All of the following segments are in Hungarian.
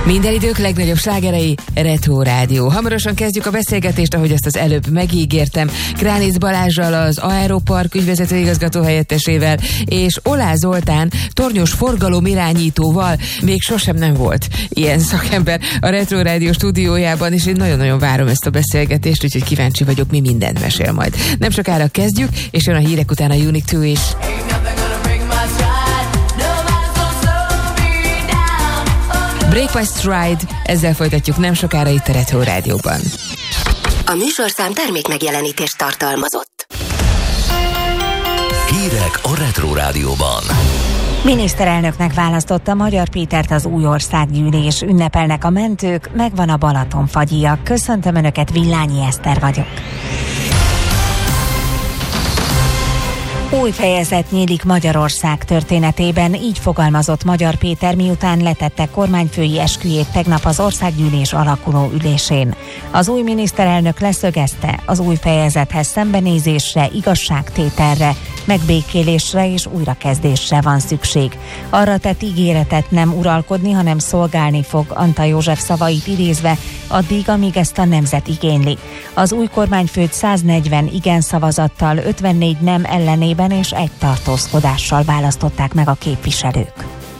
Minden idők legnagyobb slágerei, Retro Rádió. Hamarosan kezdjük a beszélgetést, ahogy ezt az előbb megígértem, Kránic Balázsral, az Aeropark ügyvezető igazgató helyettesével, és Olá Zoltán tornyos forgalomirányítóval. Még sosem nem volt ilyen szakember a Retro Rádió stúdiójában, és én nagyon-nagyon várom ezt a beszélgetést, úgyhogy kíváncsi vagyok, mi mindent mesél majd. Nem sokára kezdjük, és jön a hírek után a Unique 2 is. Break My Stride, ezzel folytatjuk nem sokára itt a Retro Rádióban. A műsorszám termék megjelenítést tartalmazott. Hírek a Retro Rádióban. Miniszterelnöknek választotta Magyar Pétert az új országgyűlés. Ünnepelnek a mentők, megvan a Balatonfagyiak. Köszöntöm Önöket, Villányi Eszter vagyok. Új fejezet nyílik Magyarország történetében, így fogalmazott Magyar Péter, miután letette kormányfői esküjét tegnap az országgyűlés alakuló ülésén. Az új miniszterelnök leszögezte, az új fejezethez szembenézésre, igazságtételre, megbékélésre és újrakezdésre van szükség. Arra tett ígéretet nem uralkodni, hanem szolgálni fog, Antal József szavait idézve, addig, amíg ezt a nemzet igényli. Az új kormányfőt 140 igen szavazattal, 54 nem ellenében és egy tartózkodással választották meg a képviselők.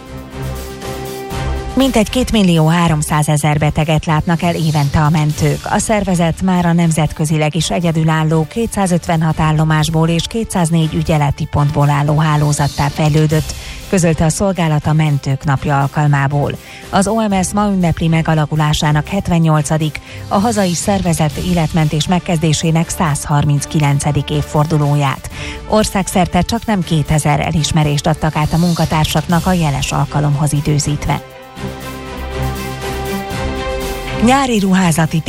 Mintegy 2.300.000 beteget látnak el évente a mentők. A szervezet már a nemzetközileg is egyedülálló 256 állomásból és 204 ügyeleti pontból álló hálózattá fejlődött, közölte a szolgálat a Mentők Napja alkalmából. Az OMS ma ünnepli megalakulásának 78., a hazai szervezet életmentés megkezdésének 139. évfordulóját. Országszerte csaknem 2000 elismerést adtak át a munkatársaknak a jeles alkalomhoz időzítve. Nyári ruházati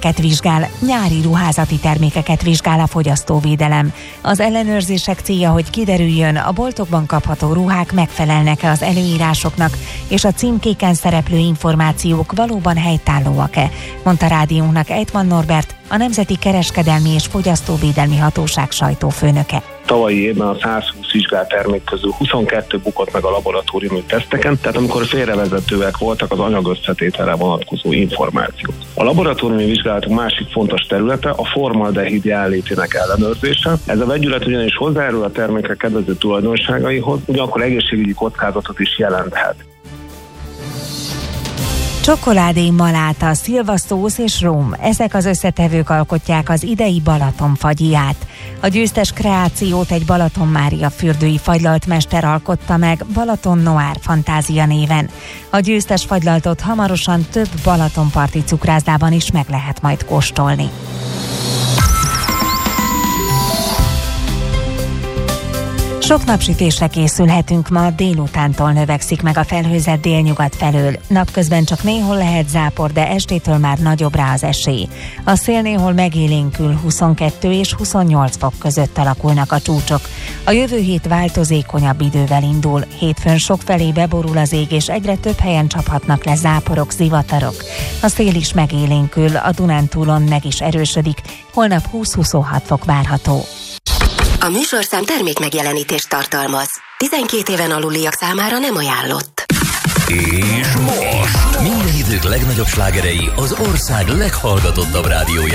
termékeket vizsgál a fogyasztóvédelem. Az ellenőrzések célja, hogy kiderüljön, a boltokban kapható ruhák megfelelnek-e az előírásoknak, és a címkéken szereplő információk valóban helytállóak-e, mondta rádiónknak Ejtman Norbert, a Nemzeti Kereskedelmi és Fogyasztóvédelmi Hatóság sajtófőnöke. Tavalyi évben a 120 vizsgált termék közül 22 bukott meg a laboratóriumi teszteken, tehát amikor félrevezetőek voltak az anyagösszetételre vonatkozó információk. A laboratóriumi vizsgálatok másik fontos területe a formaldehid jelenlétének ellenőrzése. Ez a vegyület ugyanis hozzájárul a termékek kedvező tulajdonságaihoz, ugyanakkor egészségügyi kockázatot is jelenthet. Csokoládé, maláta, szilvasztósz és róm, ezek az összetevők alkotják az idei Balatonfagyját. A győztes kreációt egy Balaton Mária fürdői fagylaltmester alkotta meg Balaton Noir Fantázia néven. A győztes fagylaltot hamarosan több balatonparti cukrászdában is meg lehet majd kóstolni. Sok napsütésre készülhetünk ma, délutántól növekszik meg a felhőzet délnyugat felől. Napközben csak néhol lehet zápor, de estétől már nagyobb rá az esély. A szél néhol megélénkül, 22 és 28 fok között alakulnak a csúcsok. A jövő hét változékonyabb idővel indul. Hétfőn sokfelé beborul az ég, és egyre több helyen csaphatnak le záporok, zivatarok. A szél is megélénkül, a Dunántúlon meg is erősödik. Holnap 20-26 fok várható. A műsorszám termék megjelenítést tartalmaz. 12 éven aluliak számára nem ajánlott. És most minden idők legnagyobb slágerei az ország leghallgatottabb rádiójában.